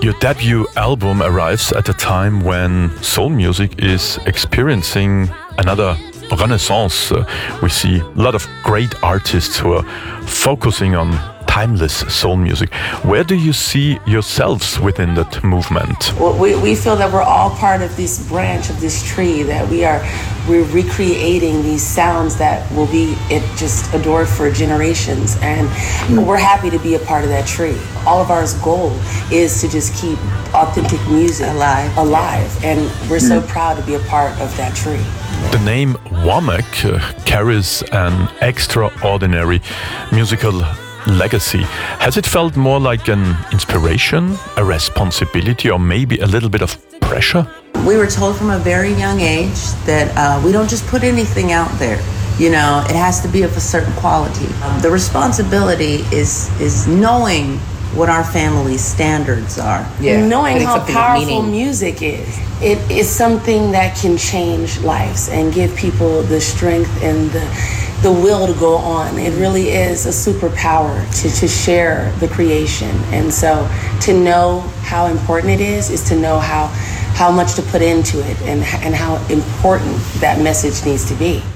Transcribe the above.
Your debut album arrives at a time when soul music is experiencing another renaissance. We see a lot of great artists who are focusing on timeless soul music. Where do you see yourselves within that movement? Well, we feel that we're all part of this branch of this tree, that we're recreating these sounds that will be just adored for generations, and we're happy to be a part of that tree. All of our goal is to just keep authentic music alive, and we're so proud to be a part of that tree. The name Womack carries an extraordinary musical legacy. Has it felt more like an inspiration, a responsibility, or maybe a little bit of pressure? We were told from a very young age that we don't just put anything out there. You know, it has to be of a certain quality. The responsibility is knowing what our family's standards are. Yeah. Knowing how powerful music is. It is something that can change lives and give people the strength and the will to go on. It really is a superpower to share the creation. And so to know how important it is to know how much to put into it and how important that message needs to be.